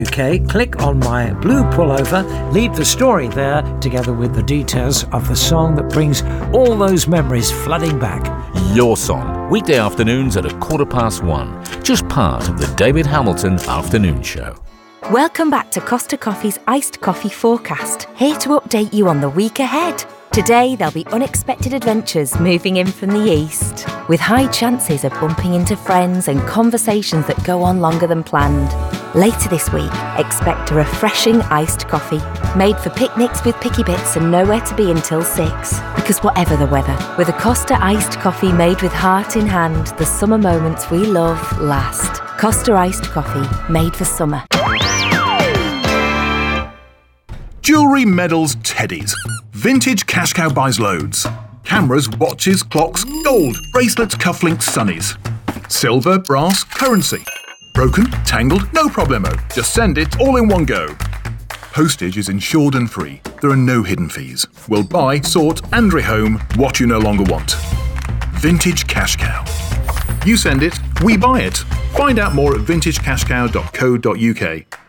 UK, click on my blue pullover, leave the story there together with the details of the song that brings all those memories flooding back. Your Song, weekday afternoons at 1:15, just part of the David Hamilton Afternoon Show. Welcome back to Costa Coffee's Iced Coffee Forecast, here to update you on the week ahead. Today there'll be unexpected adventures moving in from the east, with high chances of bumping into friends and conversations that go on longer than planned. Later this week, expect a refreshing iced coffee, made for picnics with picky bits and nowhere to be until 6. Because whatever the weather, with a Costa iced coffee made with heart in hand, the summer moments we love last. Costa iced coffee, made for summer. Jewellery, medals, teddies. Vintage Cash Cow buys loads. Cameras, watches, clocks, gold, bracelets, cufflinks, sunnies. Silver, brass, currency. Broken, tangled, no problemo. Just send it all in one go. Postage is insured and free. There are no hidden fees. We'll buy, sort and rehome what you no longer want. Vintage Cash Cow. You send it, we buy it. Find out more at vintagecashcow.co.uk.